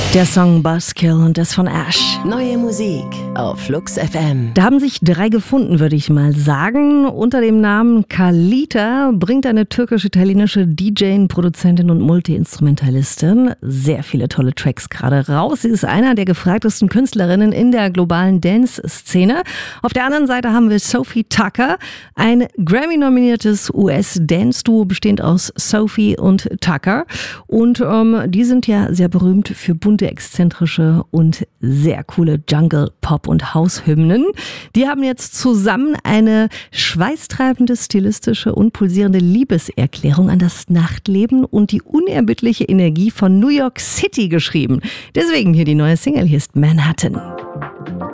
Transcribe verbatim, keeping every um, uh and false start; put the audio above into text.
Der Song Buzzkill und das von Ash. Neue Musik auf Flux F M. Da haben sich drei gefunden, würde ich mal sagen. Unter dem Namen Kalita bringt eine türkisch-italienische D J, Produzentin und Multi-Instrumentalistin sehr viele tolle Tracks gerade raus. Sie ist einer der gefragtesten Künstlerinnen in der globalen Dance-Szene. Auf der anderen Seite haben wir Sophie Tucker, ein Grammy-nominiertes U S-Dance-Duo bestehend aus Sophie und Tucker. Und ähm, die sind ja sehr berühmt für bunte, exzentrische und sehr coole Jungle, Pop und House-Hymnen. Die haben jetzt zusammen eine schweißtreibende, stilistische und pulsierende Liebeserklärung an das Nachtleben und die unerbittliche Energie von New York City geschrieben. Deswegen hier die neue Single, hier ist Manhattan.